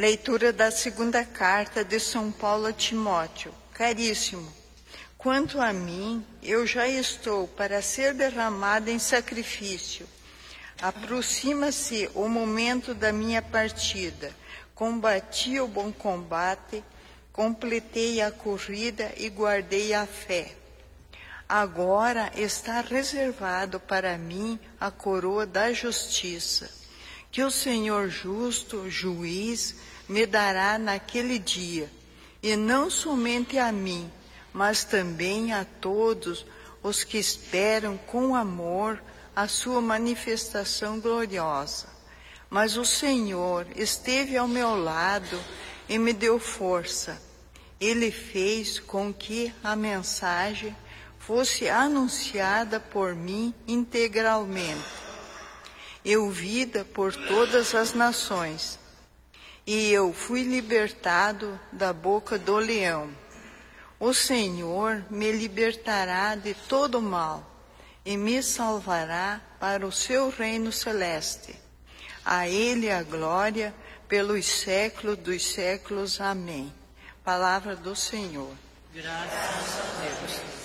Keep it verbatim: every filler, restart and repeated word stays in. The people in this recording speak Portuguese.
Leitura da segunda carta de São Paulo a Timóteo. Caríssimo, quanto a mim, eu já estou para ser derramado em sacrifício. Aproxima-se o momento da minha partida. Combati o bom combate, completei a corrida e guardei a fé. Agora está reservado para mim a coroa da justiça, que o Senhor justo, juiz, me dará naquele dia, e não somente a mim, mas também a todos os que esperam com amor a sua manifestação gloriosa. Mas o Senhor esteve ao meu lado e me deu força. Ele fez com que a mensagem fosse anunciada por mim integralmente, e ouvida por todas as nações. E eu fui libertado da boca do leão. O Senhor me libertará de todo mal e me salvará para o seu reino celeste. A Ele a glória pelos séculos dos séculos. Amém. Palavra do Senhor. Graças a Deus.